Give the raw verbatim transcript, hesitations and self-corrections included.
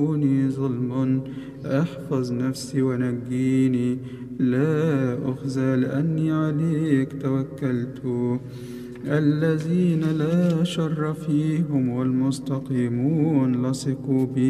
ظلم، احفظ نفسي ونجيني، لا أخزى لأني عليك توكلت. الذين لا شر فيهم والمستقيمون لصقوا بي